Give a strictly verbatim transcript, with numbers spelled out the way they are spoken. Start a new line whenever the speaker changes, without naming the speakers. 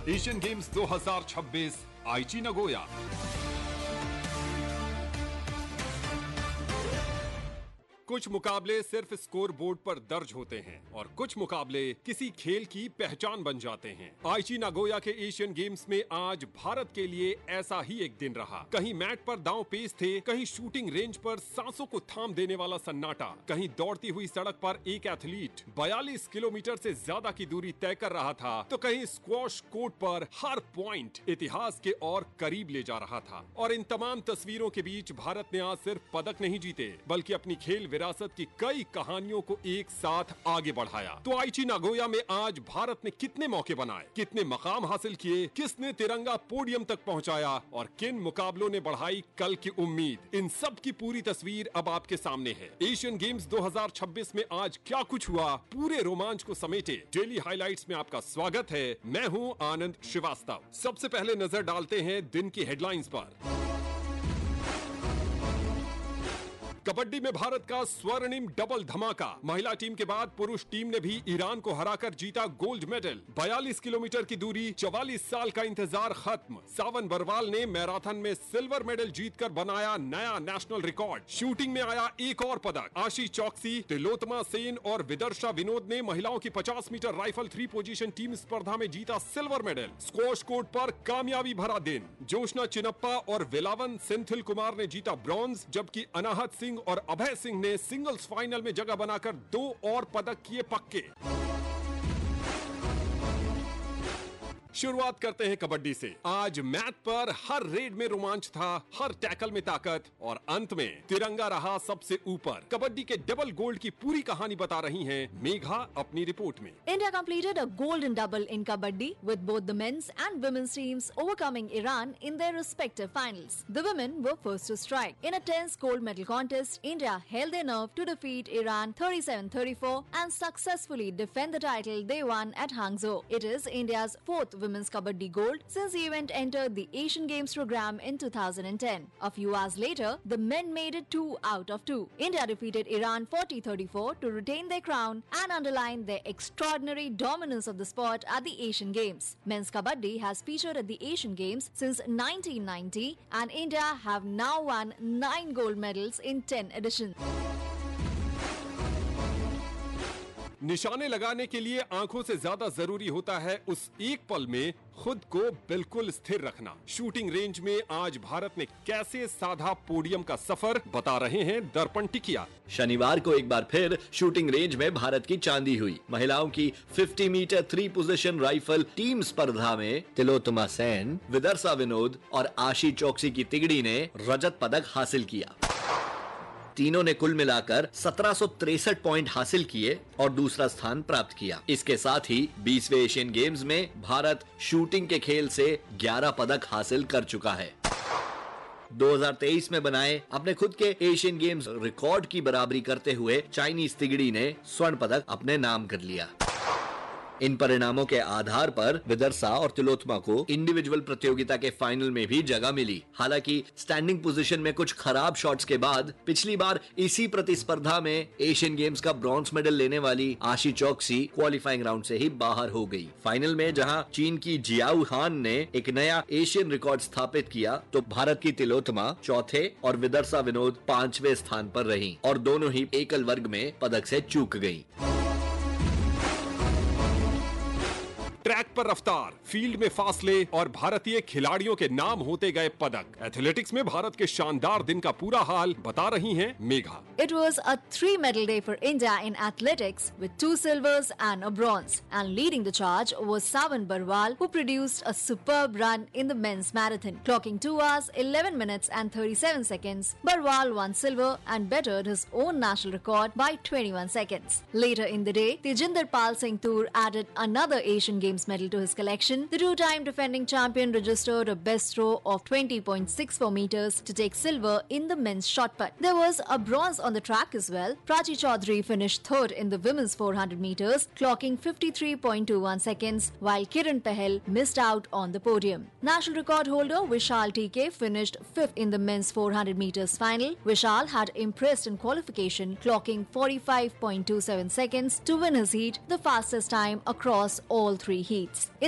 Asian games दो हज़ार छब्बीस आईची नगोया। कुछ मुकाबले सिर्फ स्कोर बोर्ड पर दर्ज होते हैं और कुछ मुकाबले किसी खेल की पहचान बन जाते हैं। आईची नागोया के एशियन गेम्स में आज भारत के लिए ऐसा ही एक दिन रहा। कहीं मैट पर दांव पेच थे, कहीं शूटिंग रेंज पर सांसों को थाम देने वाला सन्नाटा, कहीं दौड़ती हुई सड़क पर एक एथलीट बयालीस किलोमीटर से ज्यादा की दूरी तय कर रहा था, तो कहीं स्क्वॉश कोर्ट पर हर पॉइंट इतिहास के और करीब ले जा रहा था। और इन तमाम तस्वीरों के बीच भारत ने आज सिर्फ पदक नहीं जीते, बल्कि अपनी खेल विरासत की कई कहानियों को एक साथ आगे बढ़ाया। तो आईची नागोया में आज भारत ने कितने मौके बनाए, कितने मकाम हासिल किए, किसने तिरंगा पोडियम तक पहुंचाया और किन मुकाबलों ने बढ़ाई कल की उम्मीद, इन सब की पूरी तस्वीर अब आपके सामने है। एशियन गेम्स दो हज़ार छब्बीस में आज क्या कुछ हुआ, पूरे रोमांच को समेटे डेली हाइलाइट्स में आपका स्वागत है। मैं हूं आनंद श्रीवास्तव। सबसे पहले नजर डालते हैं दिन की हेडलाइंस पर। कबड्डी में भारत का स्वर्णिम डबल धमाका। महिला टीम के बाद पुरुष टीम ने भी ईरान को हराकर जीता गोल्ड मेडल। बयालीस किलोमीटर की दूरी, चवालीस साल का इंतजार खत्म। सावन बरवाल ने मैराथन में सिल्वर मेडल जीतकर बनाया नया नेशनल रिकॉर्ड। शूटिंग में आया एक और पदक। आशी चौकसी, तिलोत्तमा सेन और विदर्शा विनोद ने महिलाओं की पचास metre rifle three position team स्पर्धा में जीता सिल्वर मेडल। स्क्वॉश कोर्ट पर कामयाबी भरा दिन। जोशना चिनप्पा और वेलावन सेंथिल कुमार ने जीता ब्रॉन्ज, जबकि अनाहत सिंह और अभय सिंह ने सिंगल्स फाइनल में जगह बनाकर दो और पदक किए पक्के। शुरुआत करते हैं कबड्डी से। आज मैच पर हर रेड में रोमांच था, हर टैकल में ताकत और अंत में तिरंगा रहा सबसे ऊपर। कबड्डी के डबल गोल्ड की पूरी कहानी बता रही हैं मेघा अपनी रिपोर्ट में।
India completed a golden double in kabaddi with both the men's and women's teams overcoming Iran in their respective finals. The women were first to strike. In a tense gold medal contest, India held their nerve to defeat Iran thirty-seven thirty-four and successfully defend the title they won at Hangzhou. It is India's fourth women's kabaddi gold since the event entered the Asian Games program in two thousand ten. A few hours later, the men made it two out of two. India defeated Iran forty thirty-four to retain their crown and underline their extraordinary dominance of the sport at the Asian Games. Men's kabaddi has featured at the Asian Games since nineteen ninety and India have now won nine gold medals in ten editions.
निशाने लगाने के लिए आंखों से ज्यादा जरूरी होता है उस एक पल में खुद को बिल्कुल स्थिर रखना। शूटिंग रेंज में आज भारत ने कैसे साधा पोडियम का सफर, बता रहे हैं दर्पण टिकिया।
शनिवार को एक बार फिर शूटिंग रेंज में भारत की चांदी हुई। महिलाओं की पचास metre three position rifle team स्पर्धा में तिलोत्तमा सेन, विदर्शा विनोद और आशी चौकसी की तिगड़ी ने रजत पदक हासिल किया। तीनों ने कुल मिलाकर सत्रह सौ तिरसठ पॉइंट हासिल किए और दूसरा स्थान प्राप्त किया। इसके साथ ही बीसवें एशियन गेम्स में भारत शूटिंग के खेल से ग्यारह पदक हासिल कर चुका है। दो हज़ार तेईस में बनाए अपने खुद के एशियन गेम्स रिकॉर्ड की बराबरी करते हुए चाइनीज तिगड़ी ने स्वर्ण पदक अपने नाम कर लिया। इन परिणामों के आधार पर विदर्शा और तिलोत्तमा को इंडिविजुअल प्रतियोगिता के फाइनल में भी जगह मिली। हालांकि स्टैंडिंग पोजीशन में कुछ खराब शॉट्स के बाद पिछली बार इसी प्रतिस्पर्धा में एशियन गेम्स का ब्रॉन्ज मेडल लेने वाली आशी चौकसी क्वालिफाइंग राउंड से ही बाहर हो गई। फाइनल में जहां चीन की जियाऊ हान ने एक नया एशियन रिकॉर्ड स्थापित किया, तो भारत की तिलोत्तमा चौथे और विदर्शा विनोद पांचवें स्थान पर रही और दोनों ही एकल वर्ग में पदक से चूक गयी।
ट्रैक पर रफ्तार, फील्ड में फासले और भारतीय खिलाड़ियों के नाम होते गए पदक। एथलेटिक्स में भारत के शानदार दिन का पूरा हाल बता रही हैं Megha.
It was a three-medal day for India in athletics with two silvers and a bronze. And leading the charge was Savan Barwal, who produced a superb run in the men's marathon, clocking two hours eleven minutes and thirty-seven seconds. Barwal won silver and bettered his own national record by twenty-one seconds. Later in the day, Tejinder Pal Singh Toor added another Asian Games medal to his collection. The two-time defending champion registered a best throw of twenty point six four meters to take silver in the men's shot put. There was a bronze on the track as well. Prachi Chaudhary finished third in the women's four hundred meters, clocking fifty-three point two one seconds, while Kiran Pahel missed out on the podium. National record holder Vishal T K finished fifth in the men's four hundred meters final. Vishal had impressed in qualification, clocking forty-five point two seven seconds to win his heat, the fastest time across all three heats.